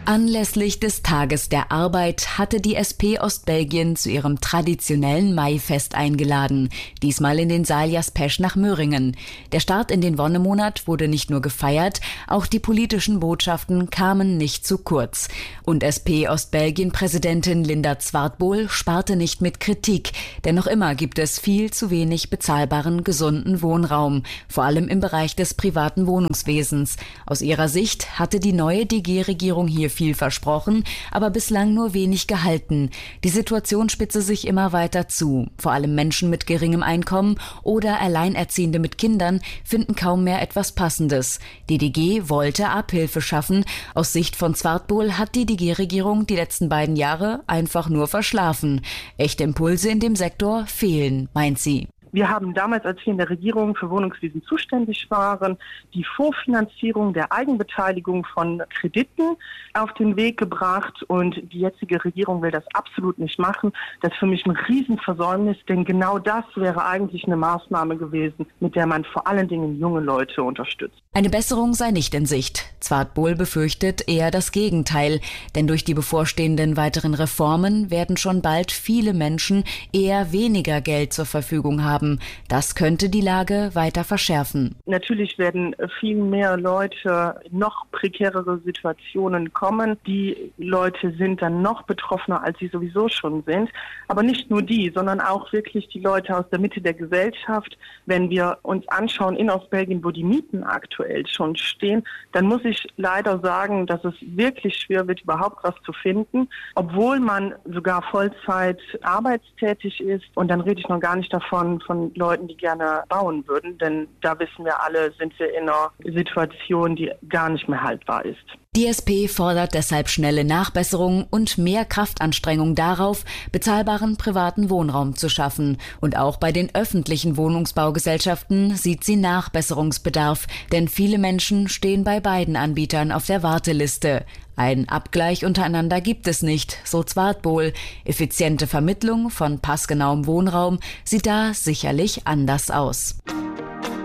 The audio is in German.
Anlässlich des Tages der Arbeit hatte die SP Ostbelgien zu ihrem traditionellen Maifest eingeladen, diesmal in den Saal Jaspesch nach Möhringen. Der Start in den Wonnemonat wurde nicht nur gefeiert, auch die politischen Botschaften kamen nicht zu kurz. Und SP Ostbelgien-Präsidentin Linda Zwartboel sparte nicht mit Kritik, denn noch immer gibt es viel zu wenig bezahlbaren, gesunden Wohnraum, vor allem im Bereich des privaten Wohnungswesens. Aus ihrer Sicht hatte die neue DG-Regierung hier viel versprochen, aber bislang nur wenig gehalten. Die Situation spitze sich immer weiter zu. Vor allem Menschen mit geringem Einkommen oder Alleinerziehende mit Kindern finden kaum mehr etwas Passendes. Die DG wollte Abhilfe schaffen. Aus Sicht von Zwartboel hat die DG-Regierung die letzten beiden Jahre einfach nur verschlafen. Echte Impulse in dem Sektor fehlen, meint sie. Wir haben damals, als wir in der Regierung für Wohnungswesen zuständig waren, die Vorfinanzierung der Eigenbeteiligung von Krediten auf den Weg gebracht und die jetzige Regierung will das absolut nicht machen. Das ist für mich ein Riesenversäumnis, denn genau das wäre eigentlich eine Maßnahme gewesen, mit der man vor allen Dingen junge Leute unterstützt. Eine Besserung sei nicht in Sicht. Zwartboel befürchtet eher das Gegenteil, denn durch die bevorstehenden weiteren Reformen werden schon bald viele Menschen eher weniger Geld zur Verfügung haben. Das könnte die Lage weiter verschärfen. Natürlich werden viel mehr Leute in noch prekärere Situationen kommen. Die Leute sind dann noch betroffener, als sie sowieso schon sind. Aber nicht nur die, sondern auch wirklich die Leute aus der Mitte der Gesellschaft. Wenn wir uns anschauen in Ostbelgien, wo die Mieten aktuell schon stehen, dann muss ich leider sagen, dass es wirklich schwer wird, überhaupt was zu finden, obwohl man sogar Vollzeit arbeitstätig ist. Und dann rede ich noch gar nicht davon, von Leuten, die gerne bauen würden, denn da wissen wir alle, sind wir in einer Situation, die gar nicht mehr haltbar ist. Die SP fordert deshalb schnelle Nachbesserungen und mehr Kraftanstrengung darauf, bezahlbaren privaten Wohnraum zu schaffen. Und auch bei den öffentlichen Wohnungsbaugesellschaften sieht sie Nachbesserungsbedarf, denn viele Menschen stehen bei beiden Anbietern auf der Warteliste. Ein Abgleich untereinander gibt es nicht, so Zwartboel. Effiziente Vermittlung von passgenauem Wohnraum sieht da sicherlich anders aus.